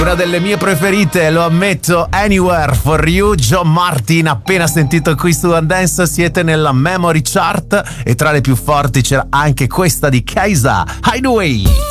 Una delle mie preferite, lo ammetto, Anywhere for You, John Martin, appena sentito qui su One Dance, siete nella Memory Chart e tra le più forti c'era anche questa di Kaisa, Hideaway.